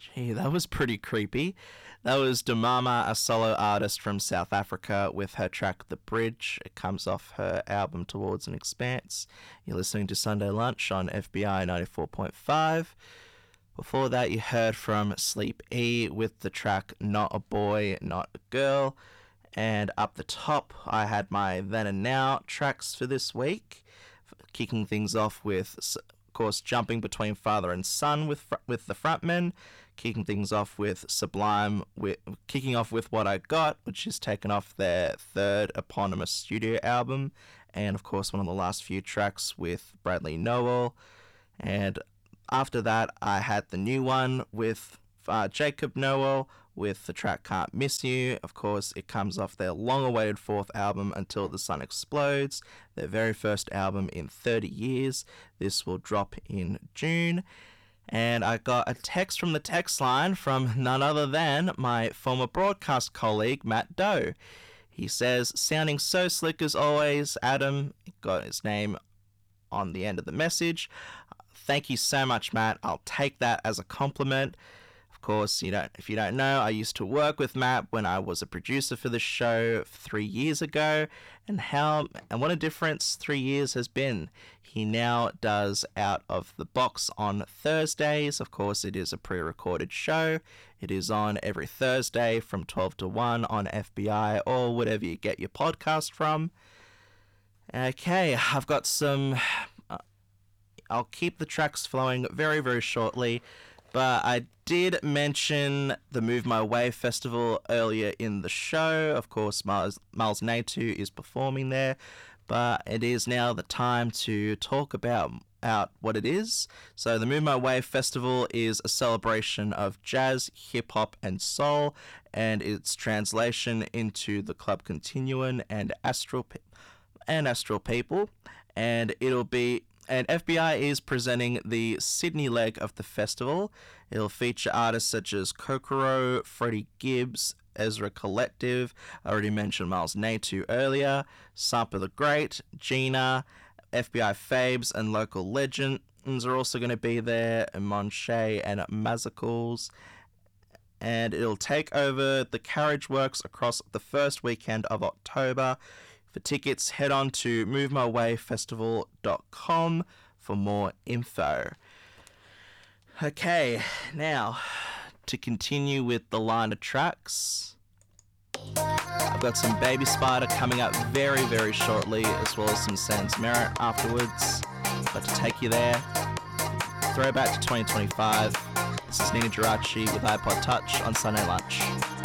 Gee, that was pretty creepy. That was Dumama, a solo artist from South Africa, with her track The Bridge. It comes off her album Towards an Expanse. You're listening to Sunday Lunch on FBI 94.5. Before that, you heard from Sleep E with the track Not a Boy, Not a Girl. And up the top, I had my Then and Now tracks for this week. Kicking things off with, of course, Jumping Between Father and Son with the frontmen. Kicking things off with Sublime, kicking off with What I Got, which is taken off their third eponymous studio album. And, of course, one of the last few tracks with Bradley Nowell. And after that, I had the new one with Jacob Noel with the track Can't Miss You. Of course, it comes off their long-awaited fourth album, Until the Sun Explodes, their very first album in 30 years. This will drop in June. And I got a text from the text line from none other than my former broadcast colleague, Matt Doe. He says, sounding so slick as always, Adam, got his name on the end of the message. Thank you so much, Matt. I'll take that as a compliment. Of course, if you don't know, I used to work with Matt when I was a producer for the show 3 years ago, and what a difference 3 years has been. He now does Out of the Box on Thursdays. Of course, it is a pre-recorded show. It is on every Thursday from 12 to 1 on FBI or whatever you get your podcast from. Okay, I've got some... I'll keep the tracks flowing very, very shortly, but I did mention the Move My Way festival earlier in the show. Of course, Miles Natu is performing there, but it is now the time to talk about what it is. So the Move My Way festival is a celebration of jazz, hip-hop, and soul, and its translation into the Club Continuum and Astral People, and FBI is presenting the Sydney leg of the festival. It'll feature artists such as Kokoro, Freddie Gibbs, Ezra Collective, I already mentioned Miles Natu earlier, Sampa the Great, Gina, FBI Fabes, and local legends are also going to be there, Monche and Mazzacles. And it'll take over the Carriage Works across the first weekend of October. For tickets, head on to movemywayfestival.com for more info. Okay, now, to continue with the line of tracks, I've got some Baby Spider coming up very, very shortly, as well as some Sans Merit afterwards. But to take you there, throwback to 2025, this is Nina Geraci with iPod Touch on Sunday Lunch.